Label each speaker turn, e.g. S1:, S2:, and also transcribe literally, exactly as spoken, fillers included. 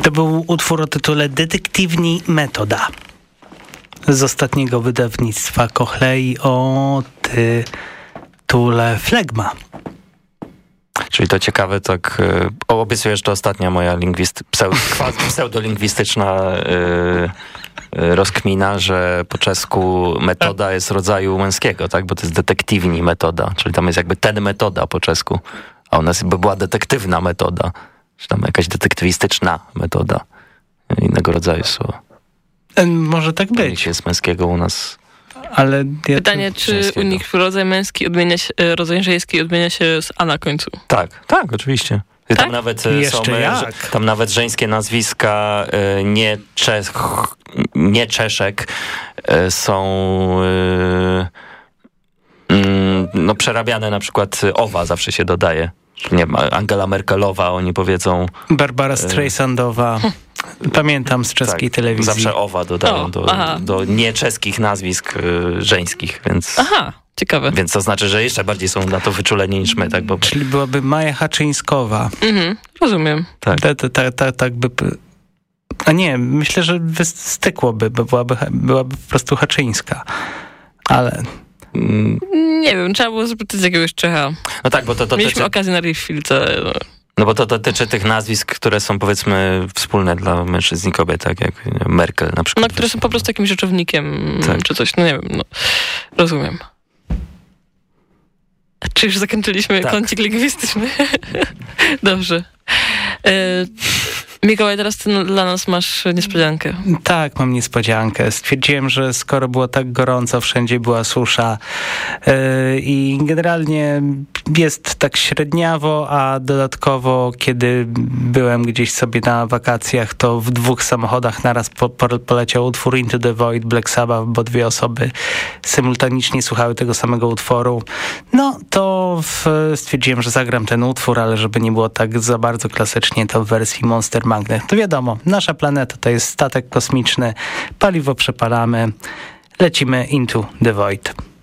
S1: To był utwór o tytule Detektywni Metoda z ostatniego wydawnictwa Cochlei o tytule Flegma.
S2: Czyli to ciekawe, tak y, obiecuję, że to ostatnia moja lingwist, pseudo, pseudolingwistyczna y, y, rozkmina, że po czesku metoda jest rodzaju męskiego, tak? Bo to jest detektywni metoda, czyli tam jest jakby ten metoda po czesku, a u nas by była detektywna metoda, czy tam jakaś detektywistyczna metoda, innego rodzaju słowa.
S1: Może tak być.
S2: Jest męskiego u nas.
S1: Ale ja
S3: Pytanie, czy u nich rodzaj męski odmienia się, rodzaj żeński odmienia się z a na końcu?
S2: Tak, tak, oczywiście. Tam
S3: tak?
S2: nawet są, tam nawet żeńskie nazwiska nie, Czech, nie Czeszek są no, przerabiane, na przykład Owa zawsze się dodaje. Nie wiem, Angela Merkelowa, oni powiedzą...
S1: Barbara Straysandowa. Pamiętam z czeskiej tak, telewizji.
S2: Zawsze Owa dodają o, do, do nieczeskich nazwisk y, żeńskich, więc...
S3: Aha, ciekawe.
S2: Więc to znaczy, że jeszcze bardziej są na to wyczuleni niż my, tak? Bo...
S1: Czyli byłaby Maja Haczyńskowa.
S3: Mhm, rozumiem.
S2: Tak.
S1: Ta, ta, ta, ta, tak by... A nie, myślę, że wystykłoby, bo byłaby, byłaby po prostu Haczyńska. Ale...
S3: Nie wiem, trzeba było zapytać jakiegoś Czecha.
S2: No tak, bo to, to
S3: Mieliśmy
S2: tyczy...
S3: okazję na Riefilce. No.
S2: no bo to dotyczy tych nazwisk, które są powiedzmy wspólne dla mężczyzn i kobiet, tak jak Merkel na przykład.
S3: No, które są po prostu jakimś rzeczownikiem, tak. Czy coś, no nie wiem, no. Rozumiem. Czy już zakończyliśmy tak. Kącik lingwistyczny? Dobrze. E, Mikołaj, teraz ty dla nas masz niespodziankę.
S1: Tak, mam niespodziankę. Stwierdziłem, że skoro było tak gorąco, wszędzie była susza yy, i generalnie jest tak średniawo, a dodatkowo kiedy byłem gdzieś sobie na wakacjach, to w dwóch samochodach naraz po, po, poleciał utwór Into the Void Black Sabbath, bo dwie osoby symultanicznie słuchały tego samego utworu. No to w, stwierdziłem, że zagram ten utwór, ale żeby nie było tak za bardzo klasycznie, to w wersji Monster Magnet. To wiadomo, nasza planeta to jest statek kosmiczny, paliwo przepalamy, lecimy into the void.